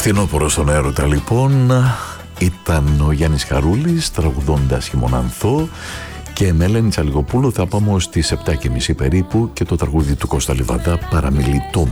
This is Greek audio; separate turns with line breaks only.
Φθινόπωρο στον έρωτα λοιπόν ήταν ο Γιάννης Χαρούλης τραγουδώντας Χειμωνανθό, και με Ελένη Τσαλιγοπούλου θα πάμε ως τις 7:30 περίπου και το τραγούδι του Κώστα Λιβαδά, Παραμιλητό μου.